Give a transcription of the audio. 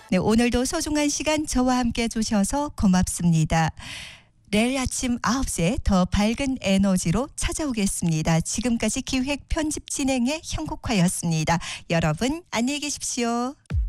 네, 오늘도 소중한 시간 저와 함께 해주셔서 고맙습니다. 내일 아침 9시에 더 밝은 에너지로 찾아오겠습니다. 지금까지 기획 편집 진행의 형국화였습니다. 여러분 안녕히 계십시오.